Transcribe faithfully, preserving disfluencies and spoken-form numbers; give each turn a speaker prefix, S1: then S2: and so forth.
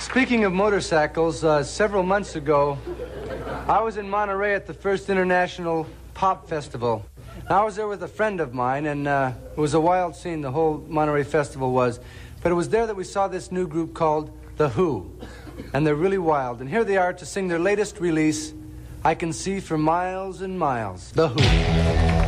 S1: Speaking of motorcycles, uh, several months ago, I was in Monterey at the first International Pop Festival. I was there with a friend of mine, and uh, it was a wild scene, the whole Monterey Festival was. But it was there that we saw this new group called The Who, and they're really wild. And here they are to sing their latest release, I Can See for Miles and Miles, The Who.